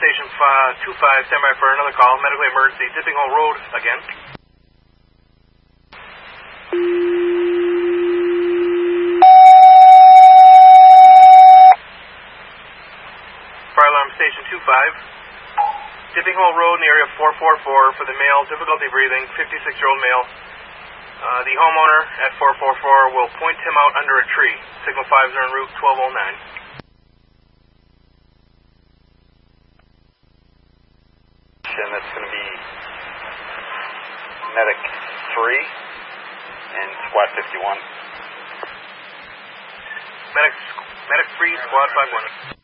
Station 25, stand by for another call. Medically emergency, Dipping Hole Road again. Fire alarm Station 25. Dipping Hole Road in the area of 444 for the male, difficulty breathing, 56-year-old male. The homeowner at 444 will point him out under a tree. Signal 5s are en route 1209. And that's going to be Medic 3 and Squad 51. Medic 3, Squad 51.